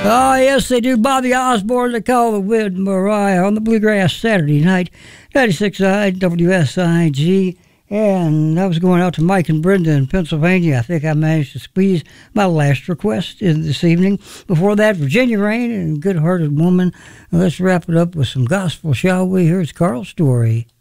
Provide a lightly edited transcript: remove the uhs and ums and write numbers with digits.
Oh, yes, they do. Bobby Osborne, they call the Wind Mariah on the Bluegrass Saturday night, 96.9 WSIG. And that was going out to Mike and Brenda in Pennsylvania. I think I managed to squeeze my last request in this evening. Before that, Virginia Rain and Good Hearted Woman. And let's wrap it up with some gospel, shall we? Here's Carl's story.